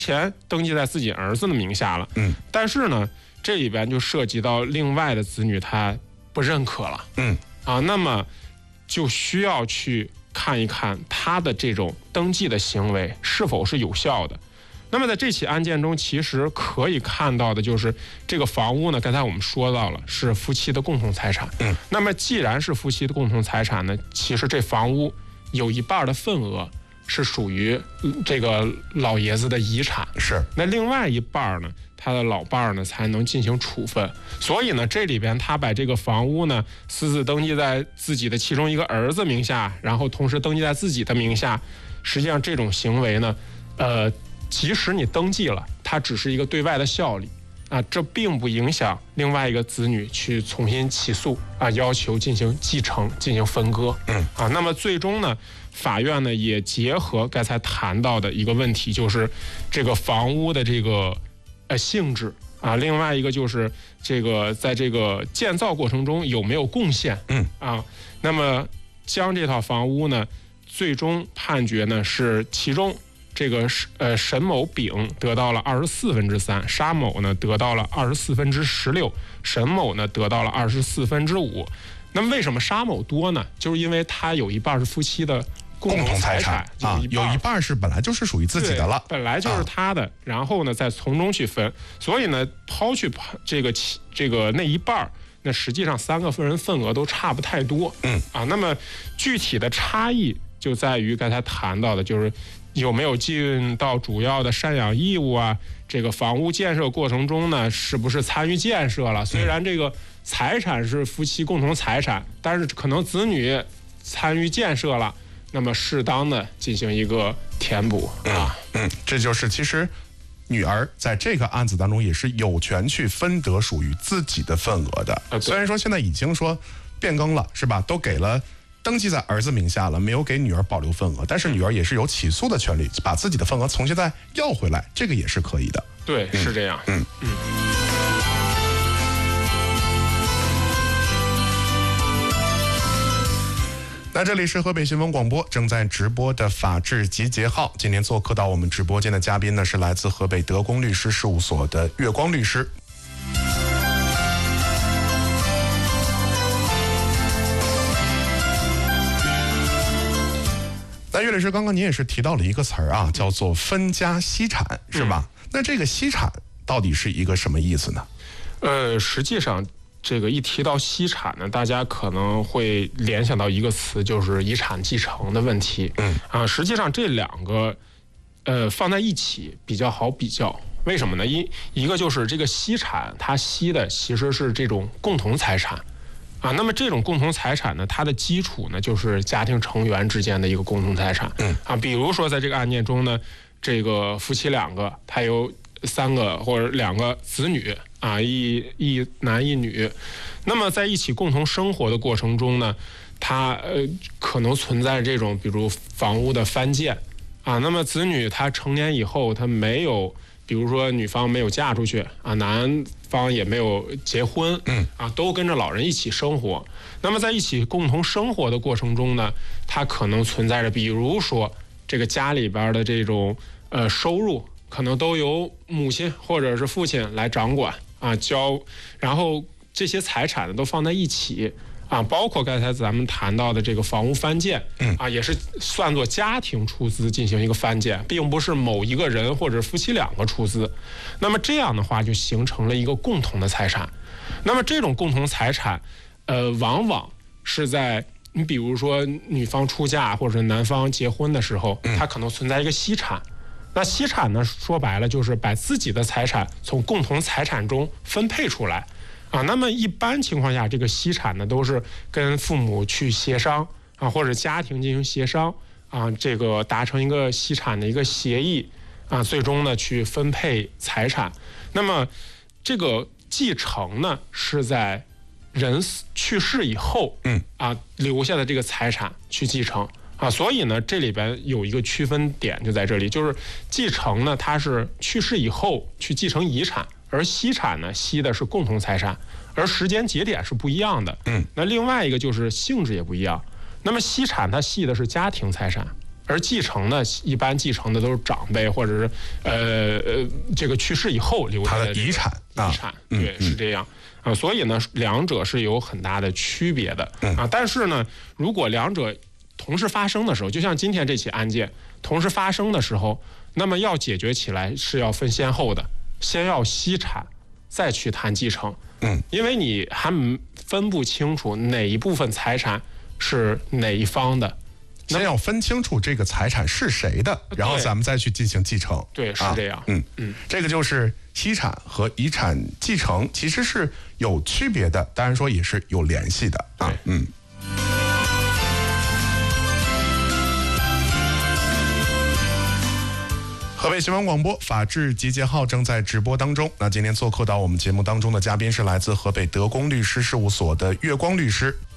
前登记在自己儿子的名下了，但是呢，这里边就涉及到另外的子女他不认可了，那么就需要去看一看他的这种登记的行为是否是有效的。那么在这起案件中，其实可以看到的就是这个房屋呢，刚才我们说到了是夫妻的共同财产，那么既然是夫妻的共同财产呢，其实这房屋有一半的份额是属于这个老爷子的遗产， 是。 那另外一半呢，他的老伴呢才能进行处分。所以呢，这里边他把这个房屋呢私自登记在自己的其中一个儿子名下，然后同时登记在自己的名下，实际上这种行为呢，即使你登记了，它只是一个对外的效力。这并不影响另外一个子女去重新起诉要求进行继承、进行分割。那么最终呢，法院呢也结合刚才谈到的一个问题，就是这个房屋的这个性质另外一个就是这个在这个建造过程中有没有贡献。那么将这套房屋呢，最终判决呢是其中。这个沈某丙得到了3/24，沙某呢得到了24/16，沈某呢得到了24/5。那么为什么沙某多呢？就是因为他有一半是夫妻的共同财产有一半是本来就是属于自己的了， 本来就是他的，然后呢再从中去分。所以呢，抛去这个那一半，那实际上3个人份额都差不太多。那么具体的差异就在于刚才谈到的，就是有没有尽到主要的赡养义务这个房屋建设过程中呢，是不是参与建设了？虽然这个财产是夫妻共同财产，但是可能子女参与建设了，那么适当的进行一个填补这就是其实女儿在这个案子当中也是有权去分得属于自己的份额的。虽然说现在已经说变更了，是吧？都给了。登记在儿子名下了，没有给女儿保留份额，但是女儿也是有起诉的权利，把自己的份额重新再要回来，这个也是可以的。 对，是这样。 那这里是河北新闻广播正在直播的法治集结号，今天做客到我们直播间的嘉宾呢是来自河北德公律师事务所的月光律师。那岳律师，刚刚您也是提到了一个词儿叫做分家析产，是吧？那这个析产到底是一个什么意思呢？ 实际上这个一提到析产呢，大家可能会联想到一个词，就是遗产继承的问题。实际上这两个放在一起比较好比较。为什么呢？一个就是这个析产，它析的其实是这种共同财产。那么这种共同财产呢，它的基础呢就是家庭成员之间的一个共同财产。比如说在这个案件中呢，这个夫妻2个，他有3个或者2个子女一男一女，那么在一起共同生活的过程中呢，他可能存在这种比如房屋的翻建那么子女他成年以后，他没有。比如说女方没有嫁出去男方也没有结婚都跟着老人一起生活。那么在一起共同生活的过程中呢，他可能存在着比如说这个家里边的这种收入可能都由母亲或者是父亲来掌管然后这些财产都放在一起包括刚才咱们谈到的这个房屋翻建也是算作家庭出资进行一个翻建，并不是某一个人或者夫妻2个出资。那么这样的话就形成了一个共同的财产。那么这种共同财产往往是在你比如说女方出嫁或者男方结婚的时候，它可能存在一个析产。那析产呢，说白了就是把自己的财产从共同财产中分配出来那么一般情况下，这个析产呢都是跟父母去协商或者家庭进行协商这个达成一个析产的一个协议最终呢去分配财产。那么这个继承呢是在人去世以后留下的这个财产去继承所以呢这里边有一个区分点就在这里，就是继承呢它是去世以后去继承遗产，而析产呢析的是共同财产，而时间节点是不一样的。那另外一个就是性质也不一样。那么析产它析的是家庭财产， 而继承呢，一般继承的都是长辈或者是这个去世以后留下的遗产。 对，是这样啊。所以呢，两者是有很大的区别的啊。但是呢，如果两者同时发生的时候，就像今天这起案件同时发生的时候，那么要解决起来是要分先后的，先要析产，再去谈继承。因为你还分不清楚哪一部分财产是哪一方的， 先要分清楚这个财产是谁的，然后咱们再去进行继承。 对，是这样。 这个就是析产和遗产继承其实是有区别的，当然说也是有联系的啊。河北新闻广播法治集结号正在直播当中。那今天做客到我们节目当中的嘉宾是来自河北德公律师事务所的月光律师。